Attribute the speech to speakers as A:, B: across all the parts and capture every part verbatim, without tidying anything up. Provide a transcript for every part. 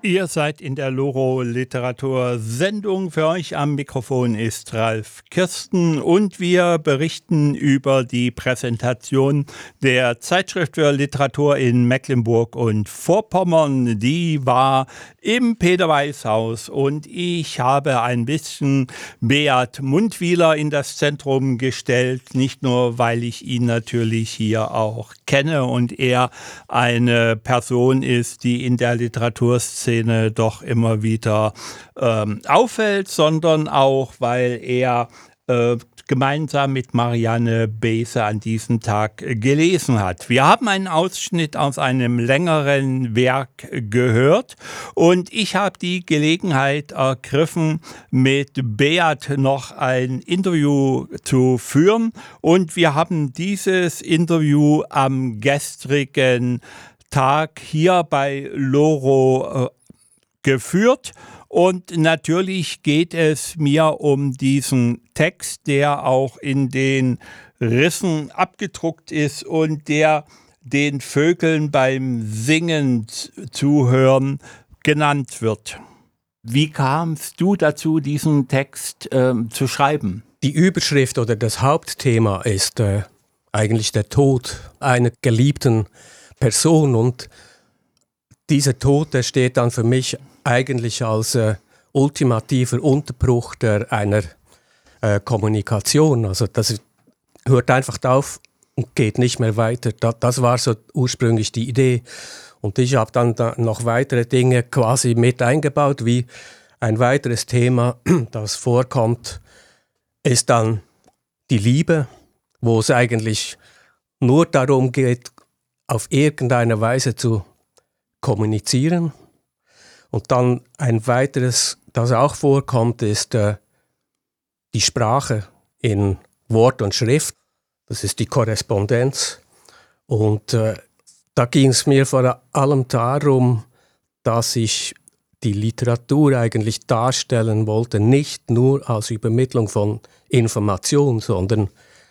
A: Ihr seid in der Loro-Literatur-Sendung. Für euch am Mikrofon ist Ralf Kirsten und wir berichten über die Präsentation der Zeitschrift für Literatur in Mecklenburg und Vorpommern. Die war im Peter-Weiß-Haus und ich habe ein bisschen Beat Mundwieler in das Zentrum gestellt. Nicht nur, weil ich ihn natürlich hier auch kenne und er eine Person ist, die in der Literaturszene doch immer wieder ähm, auffällt, sondern auch, weil er äh, gemeinsam mit Marianne Beese an diesem Tag gelesen hat. Wir haben einen Ausschnitt aus einem längeren Werk gehört und ich habe die Gelegenheit ergriffen, mit Beat noch ein Interview zu führen und wir haben dieses Interview am gestrigen Tag hier bei Loro äh, geführt. Und natürlich geht es mir um diesen Text, der auch in den Rissen abgedruckt ist und der den Vögeln beim Singen zuhören genannt wird. Wie kamst du dazu, diesen Text äh, zu schreiben?
B: Die Überschrift oder das Hauptthema ist äh, eigentlich der Tod einer geliebten Person und dieser Tod, der steht dann für mich eigentlich als äh, ultimativer Unterbruch der, einer äh, Kommunikation. Also das hört einfach auf und geht nicht mehr weiter. Da, das war so ursprünglich die Idee. Und ich habe dann da noch weitere Dinge quasi mit eingebaut, wie ein weiteres Thema, das vorkommt, ist dann die Liebe, wo es eigentlich nur darum geht, auf irgendeine Weise zu kommunizieren. Und dann ein weiteres, das auch vorkommt, ist äh, die Sprache in Wort und Schrift. Das ist die Korrespondenz. Und äh, da ging es mir vor allem darum, dass ich die Literatur eigentlich darstellen wollte, nicht nur als Übermittlung von Information, sondern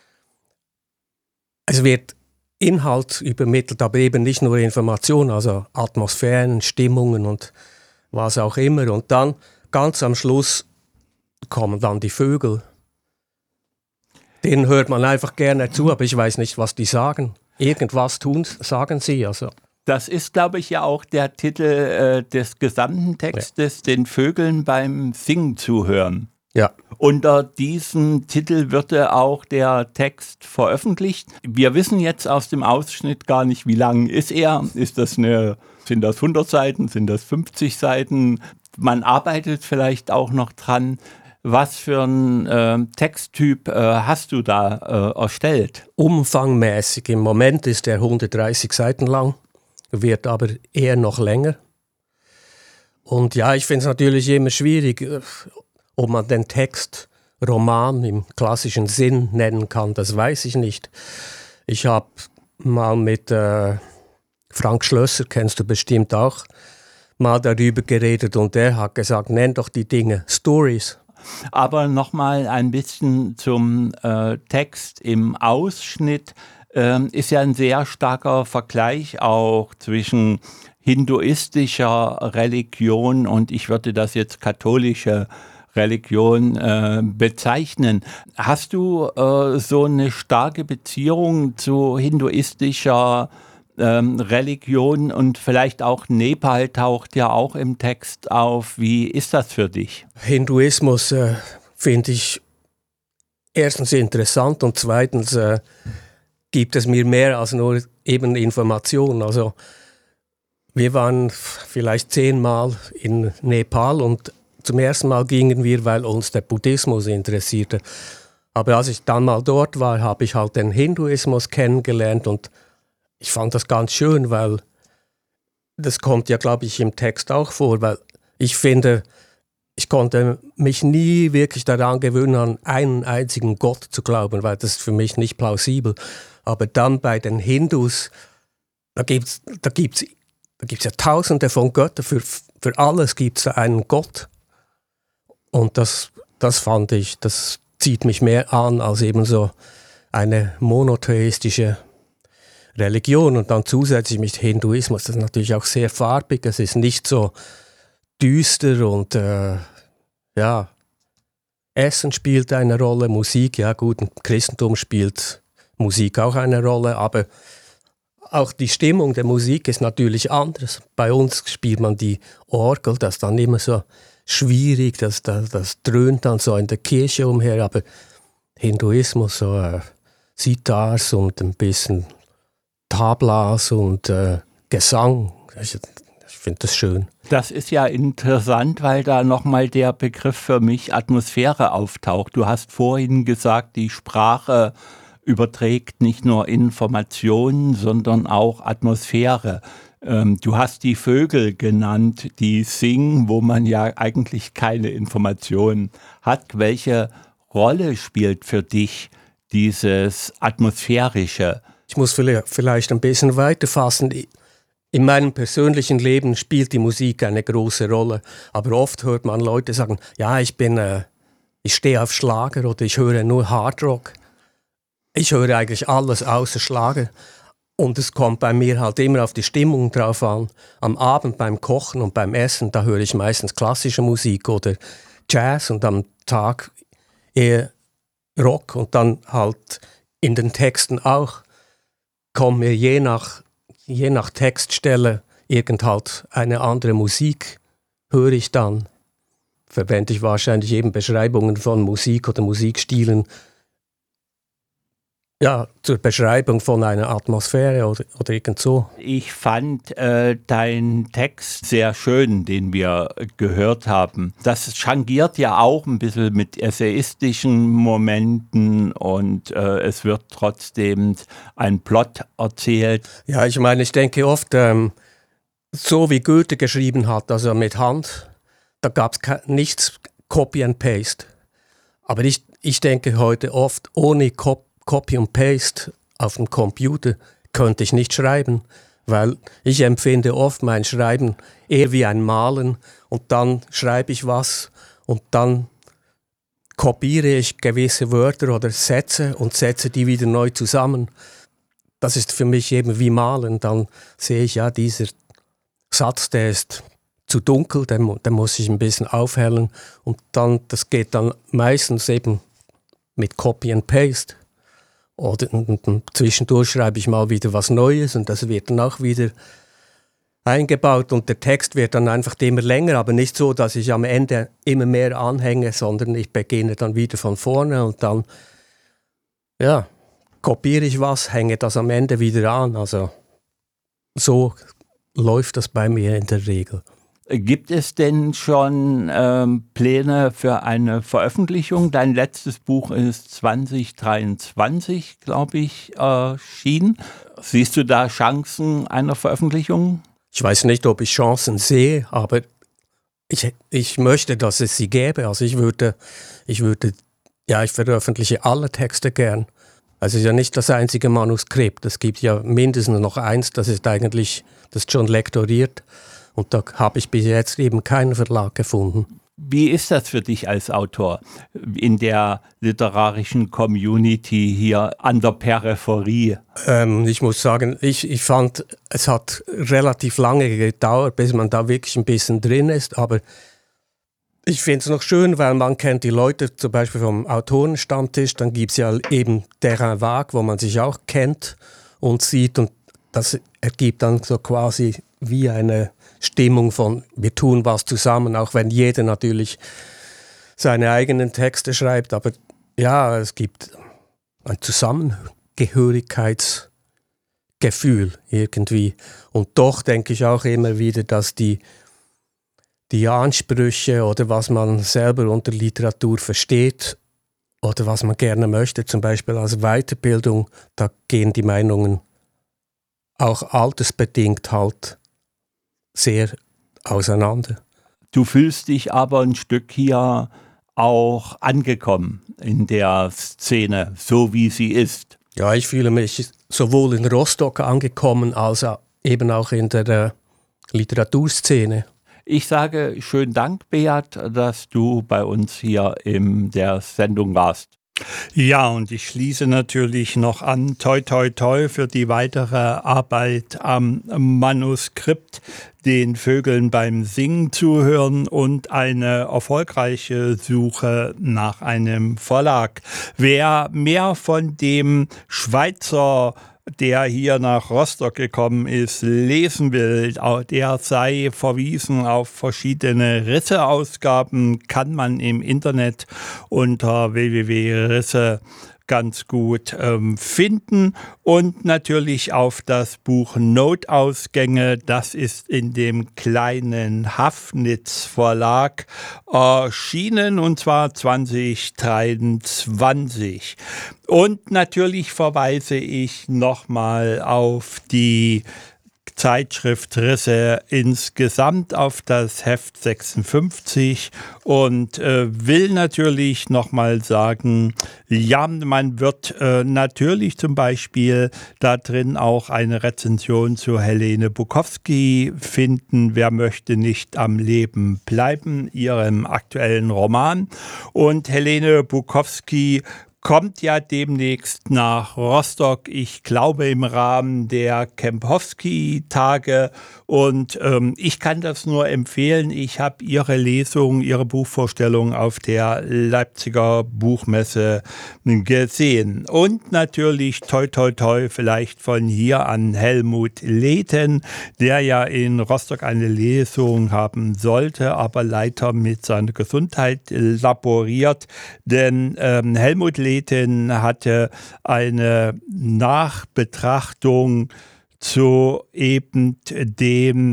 B: es wird Inhalt übermittelt, aber eben nicht nur Information, also Atmosphären, Stimmungen und was auch immer. Und dann, ganz am Schluss, kommen dann die Vögel. Denen hört man einfach gerne zu, aber ich weiß nicht, was die sagen. Irgendwas tun, sagen sie. Also.
A: Das ist, glaube ich, ja auch der Titel äh, des gesamten Textes, ja. Den Vögeln beim Singen zuhören.
B: Ja.
A: Unter diesem Titel wird auch der Text veröffentlicht. Wir wissen jetzt aus dem Ausschnitt gar nicht, wie lang ist er. Ist das eine, sind das hundert Seiten, sind das fünfzig Seiten? Man arbeitet vielleicht auch noch dran. Was für einen äh, Texttyp äh, hast du da äh, erstellt?
B: Umfangmäßig. Im Moment ist er hundertdreißig Seiten lang, wird aber eher noch länger. Und ja, ich finde es natürlich immer schwierig, ob man den Text Roman im klassischen Sinn nennen kann, das weiß ich nicht. Ich habe mal mit äh, Frank Schlösser, kennst du bestimmt auch, mal darüber geredet und der hat gesagt, nenn doch die Dinge Stories.
A: Aber nochmal ein bisschen zum äh, Text im Ausschnitt. Ähm, ist ja ein sehr starker Vergleich auch zwischen hinduistischer Religion und ich würde das jetzt katholische Religion äh, bezeichnen. Hast du äh, so eine starke Beziehung zu hinduistischer ähm, Religion und vielleicht auch Nepal taucht ja auch im Text auf. Wie ist das für dich?
B: Hinduismus äh, finde ich erstens interessant und zweitens äh, gibt es mir mehr als nur eben Information. Also wir waren vielleicht zehnmal in Nepal und zum ersten Mal gingen wir, weil uns der Buddhismus interessierte. Aber als ich dann mal dort war, habe ich halt den Hinduismus kennengelernt und ich fand das ganz schön, weil das kommt ja, glaube ich, im Text auch vor, weil ich finde, ich konnte mich nie wirklich daran gewöhnen, an einen einzigen Gott zu glauben, weil das ist für mich nicht plausibel. Aber dann bei den Hindus, da gibt es da gibt's, da gibt's ja tausende von Göttern, für, für alles gibt es da einen Gott. Und das, das fand ich, das zieht mich mehr an als eben so eine monotheistische Religion. Und dann zusätzlich mit Hinduismus, das ist natürlich auch sehr farbig. Es ist nicht so düster und äh, ja, Essen spielt eine Rolle, Musik, ja gut, im Christentum spielt Musik auch eine Rolle, aber auch die Stimmung der Musik ist natürlich anders. Bei uns spielt man die Orgel, das ist dann immer so schwierig, das, das, das dröhnt dann so in der Kirche umher, aber Hinduismus, so äh, Sitars und ein bisschen Tablas und äh, Gesang, ich, ich finde das schön.
A: Das ist ja interessant, weil da nochmal der Begriff für mich Atmosphäre auftaucht. Du hast vorhin gesagt, die Sprache überträgt nicht nur Informationen, sondern auch Atmosphäre. Ähm, du hast die Vögel genannt, die singen, wo man ja eigentlich keine Informationen hat. Welche Rolle spielt für dich dieses Atmosphärische?
B: Ich muss vielleicht ein bisschen weiterfassen. In meinem persönlichen Leben spielt die Musik eine große Rolle. Aber oft hört man Leute sagen, ja, ich bin, äh, ich stehe auf Schlager oder ich höre nur Hardrock. Ich höre eigentlich alles außer Schlager. Und es kommt bei mir halt immer auf die Stimmung drauf an. Am Abend beim Kochen und beim Essen, da höre ich meistens klassische Musik oder Jazz und am Tag eher Rock. Und dann halt in den Texten auch kommt mir je nach, je nach Textstelle irgend halt eine andere Musik, höre ich dann. Verwende ich wahrscheinlich eben Beschreibungen von Musik oder Musikstilen, ja, zur Beschreibung von einer Atmosphäre oder, oder irgend so.
A: Ich fand äh, deinen Text sehr schön, den wir gehört haben. Das changiert ja auch ein bisschen mit essayistischen Momenten und äh, es wird trotzdem ein Plot erzählt.
B: Ja, ich meine, ich denke oft, ähm, so wie Goethe geschrieben hat, also mit Hand, da gab es nichts Copy and Paste. Aber ich, ich denke heute oft, ohne Copy Copy und Paste auf dem Computer könnte ich nicht schreiben, weil ich empfinde oft mein Schreiben eher wie ein Malen und dann schreibe ich was und dann kopiere ich gewisse Wörter oder Sätze und setze die wieder neu zusammen. Das ist für mich eben wie Malen. Dann sehe ich, ja, dieser Satz, der ist zu dunkel, den, den muss ich ein bisschen aufhellen und dann, das geht dann meistens eben mit Copy and Paste. Oder und, und zwischendurch schreibe ich mal wieder was Neues und das wird dann auch wieder eingebaut und der Text wird dann einfach immer länger, aber nicht so, dass ich am Ende immer mehr anhänge, sondern ich beginne dann wieder von vorne und dann ja, kopiere ich was, hänge das am Ende wieder an. Also so läuft das bei mir in der Regel.
A: Gibt es denn schon ähm, Pläne für eine Veröffentlichung? Dein letztes Buch ist zwanzig dreiundzwanzig, glaube ich, erschienen. Siehst du da Chancen einer Veröffentlichung?
B: Ich weiß nicht, ob ich Chancen sehe, aber ich, ich möchte, dass es sie gäbe. Also ich würde, ich würde, ja, ich veröffentliche alle Texte gern. Also es ist ja nicht das einzige Manuskript. Es gibt ja mindestens noch eins, das ist eigentlich, das ist schon lektoriert. Und da habe ich bis jetzt eben keinen Verlag gefunden.
A: Wie ist das für dich als Autor in der literarischen Community hier an der Peripherie?
B: Ähm, ich muss sagen, ich, ich fand, es hat relativ lange gedauert, bis man da wirklich ein bisschen drin ist. Aber ich finde es noch schön, weil man kennt die Leute, zum Beispiel vom Autorenstammtisch. Dann gibt es ja eben Terrain Vague, wo man sich auch kennt und sieht. Und das ergibt dann so quasi wie eine Stimmung von, wir tun was zusammen, auch wenn jeder natürlich seine eigenen Texte schreibt. Aber ja, es gibt ein Zusammengehörigkeitsgefühl irgendwie. Und doch denke ich auch immer wieder, dass die, die Ansprüche oder was man selber unter Literatur versteht oder was man gerne möchte, zum Beispiel als Weiterbildung, da gehen die Meinungen auch altersbedingt halt sehr auseinander.
A: Du fühlst dich aber ein Stück hier auch angekommen in der Szene, so wie sie ist.
B: Ja, ich fühle mich sowohl in Rostock angekommen, als eben auch in der äh, Literaturszene.
A: Ich sage schönen Dank, Beat, dass du bei uns hier in der Sendung warst. Ja, und ich schließe natürlich noch an, toi, toi, toi für die weitere Arbeit am Manuskript, den Vögeln beim Singen zuhören und eine erfolgreiche Suche nach einem Verlag. Wer mehr von dem Schweizer, der hier nach Rostock gekommen ist, lesen will, der sei verwiesen auf verschiedene Risse-Ausgaben, kann man im Internet unter w w w punkt risse ganz gut ähm, finden, und natürlich auf das Buch Notausgänge. Das ist in dem kleinen Hafnitz Verlag erschienen, und zwar zwanzig dreiundzwanzig. Und natürlich verweise ich nochmal auf die Zeitschrift Risse insgesamt, auf das Heft sechsundfünfzig, und äh, will natürlich nochmal sagen, ja, man wird äh, natürlich zum Beispiel da drin auch eine Rezension zu Helene Bukowski finden, Wer möchte nicht am Leben bleiben, ihrem aktuellen Roman. Und Helene Bukowski kommt ja demnächst nach Rostock, ich glaube im Rahmen der Kempowski-Tage, und ähm, ich kann das nur empfehlen. Ich habe ihre Lesung, ihre Buchvorstellung auf der Leipziger Buchmesse gesehen. Und natürlich toi toi toi vielleicht von hier an Helmut Lehten, der ja in Rostock eine Lesung haben sollte, aber leider mit seiner Gesundheit laboriert, denn ähm, Helmut Lehten hatte eine Nachbetrachtung zu eben dem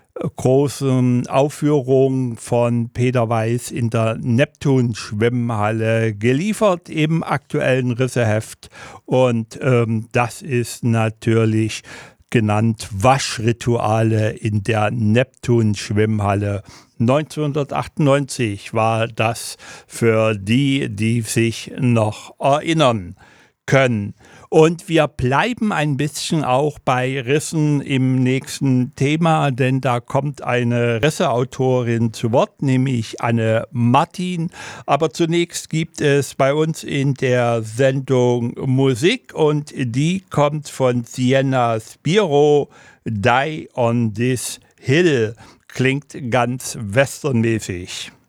A: großen Aufführung von Peter Weiß in der Neptun-Schwimmhalle geliefert im aktuellen Risseheft, und ähm, das ist natürlich genannt Waschrituale in der Neptun-Schwimmhalle. neunzehnhundertachtundneunzig war das für die, die sich noch erinnern können. Und wir bleiben ein bisschen auch bei Rissen im nächsten Thema, denn da kommt eine Risse-Autorin zu Wort, nämlich Anne Martin. Aber zunächst gibt es bei uns in der Sendung Musik, und die kommt von Sienna Spiro, Die on This Hill. Klingt ganz westernmäßig.